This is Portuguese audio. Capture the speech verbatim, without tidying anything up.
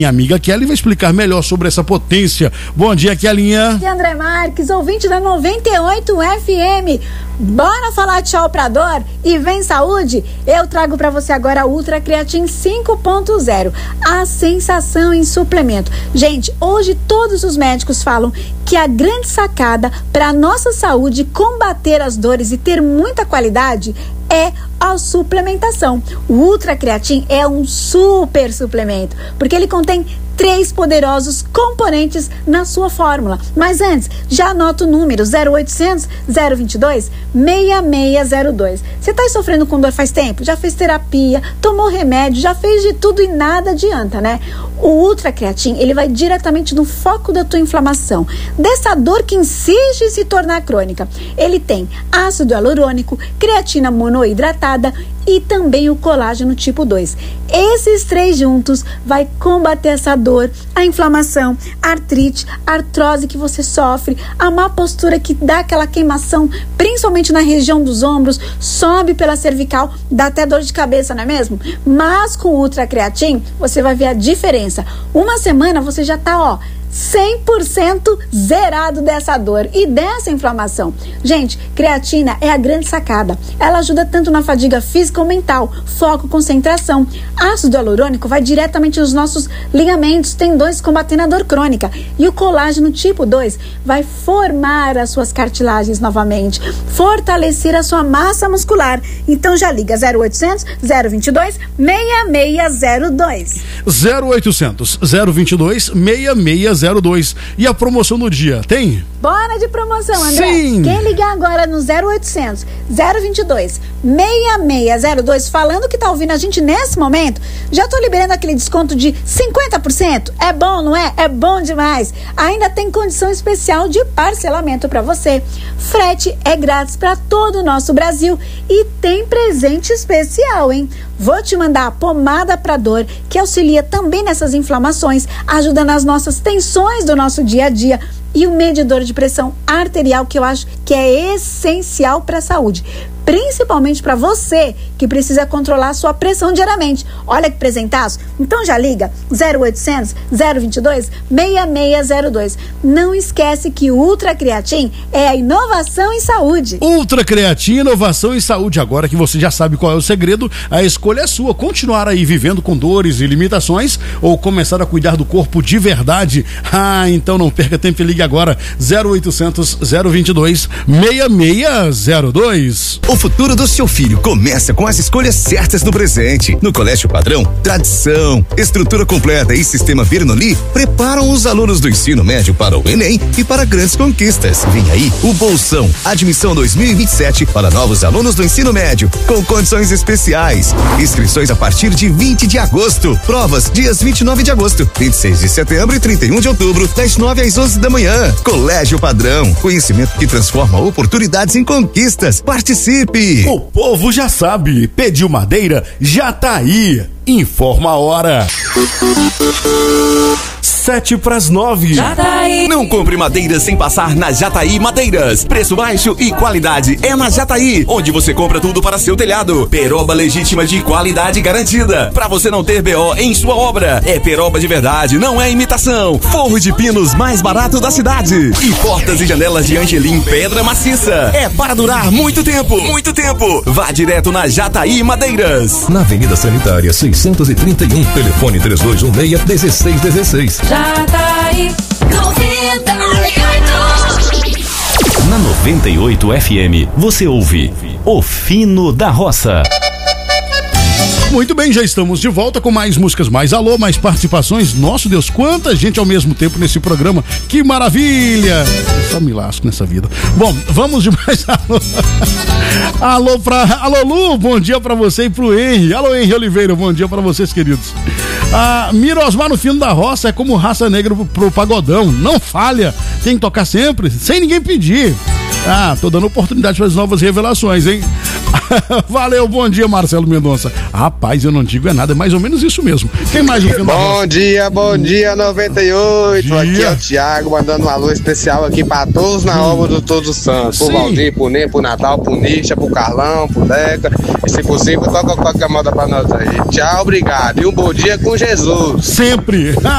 Minha amiga Kelly vai explicar melhor sobre essa potência. Bom dia, Kellinha. E André Marques, ouvinte da noventa e oito F M. Bora falar tchau pra dor e vem saúde? Eu trago pra você agora a Ultra Creatine cinco ponto zero, a sensação em suplemento. Gente, hoje todos os médicos falam que a grande sacada pra nossa saúde combater as dores e ter muita qualidade é a suplementação. O Ultra Creatine é um super suplemento, porque ele contém três poderosos componentes na sua fórmula. Mas antes, já anota o número zero oitocentos, zero vinte e dois, seis seis zero dois. Você está sofrendo com dor faz tempo? Já fez terapia, tomou remédio, já fez de tudo e nada adianta, né? O Ultra Creatine, ele vai diretamente no foco da tua inflamação, dessa dor que insiste em se tornar crônica. Ele tem ácido hialurônico, creatina monoidratada e também o colágeno tipo dois. Esses três juntos vai combater essa dor, a inflamação, a artrite, a artrose que você sofre, a má postura que dá aquela queimação, principalmente na região dos ombros, sobe pela cervical, dá até dor de cabeça, não é mesmo? Mas com o Ultra Creatine, você vai ver a diferença. Uma semana você já tá, ó, cem por cento zerado dessa dor e dessa inflamação. Gente, creatina é a grande sacada. Ela ajuda tanto na fadiga física ou mental, foco, concentração. Ácido hialurônico vai diretamente nos nossos ligamentos, tendões, combatendo a dor crônica. E o colágeno tipo dois vai formar as suas cartilagens novamente, fortalecer a sua massa muscular. Então já liga zero oitocentos, zero vinte e dois, seis seis zero dois. zero oitocentos, zero vinte e dois, seis seis zero dois. E a promoção do dia, tem? Bora de promoção, André. Sim. Quem ligar agora no zero oitocentos, zero vinte e dois, seis seis zero dois, falando que tá ouvindo a gente nesse momento, já tô liberando aquele desconto de cinquenta por cento. É bom, não é? É bom demais. Ainda tem condição especial de parcelamento para você. Frete é grátis para todo o nosso Brasil e tem presente especial, hein? Vou te mandar a pomada para dor, que auxilia também nessas inflamações, ajuda nas nossas tensões do nosso dia a dia, e o medidor de pressão arterial, que eu acho que é essencial para a saúde, principalmente para você que precisa controlar a sua pressão diariamente. Olha que presentaço. Então já liga zero oitocentos, zero vinte e dois, seis seis zero dois. Não esquece que o Ultra Creatine é a inovação em saúde. Ultra Creatine, inovação em saúde. Agora que você já sabe qual é o segredo, a escolha é sua. Continuar aí vivendo com dores e limitações ou começar a cuidar do corpo de verdade? Ah, então não perca tempo e ligue agora zero oitocentos, zero vinte e dois, seis seis zero dois. O futuro do seu filho começa com as escolhas certas no presente. No Colégio Padrão, tradição, estrutura completa e sistema Bernoulli preparam os alunos do ensino médio para o Enem e para grandes conquistas. Vem aí o Bolsão, admissão dois mil e vinte e sete para novos alunos do ensino médio, com condições especiais. Inscrições a partir de vinte de agosto. Provas dias vinte e nove de agosto, vinte e seis de setembro e trinta e um de outubro, das nove às onze da manhã. Colégio Padrão, conhecimento que transforma oportunidades em conquistas. Participe! O povo já sabe, pediu madeira, já tá aí. Informa a hora. Sete pras nove. Jataí. Não compre madeira sem passar na Jataí Madeiras. Preço baixo e qualidade é na Jataí, onde você compra tudo para seu telhado. Peroba legítima de qualidade garantida, para você não ter B O em sua obra. É peroba de verdade, não é imitação. Forro de pinos mais barato da cidade. E portas e janelas de Angelim pedra maciça. É para durar muito tempo, muito tempo. Vá direto na Jataí Madeiras. Na Avenida Sanitária seiscentos e trinta e um, telefone três dois um seis, um seis um seis. Jataí noventa e oito. Na noventa e oito F M, você ouve O Fino da Roça. Muito bem, já estamos de volta com mais músicas, mais alô, mais participações. Nosso Deus, quanta gente ao mesmo tempo nesse programa. Que maravilha! Eu só me lasco nessa vida. Bom, vamos de mais alô. Alô pra... Alô, Lu, bom dia pra você e pro Henry. Alô, Henry Oliveira, bom dia pra vocês, queridos. Ah, Mirosmar no Fino da Roça é como raça negra pro, pro pagodão. Não falha, tem que tocar sempre, sem ninguém pedir. Ah, tô dando oportunidade para as novas revelações, hein? Valeu, bom dia, Marcelo Mendonça. Rapaz, eu não digo é nada, é mais ou menos isso mesmo. Quem mais ouvindo? Bom dia, bom dia, noventa e oito. Dia. Aqui é o Thiago, mandando um alô especial aqui pra todos na obra do Todos os Santos. Pro Valdir, pro Nê, pro Natal, pro Nisha, pro Carlão, pro Deca. E se possível, toca qualquer moda pra nós aí. Tchau, obrigado. E um bom dia com Jesus. Sempre.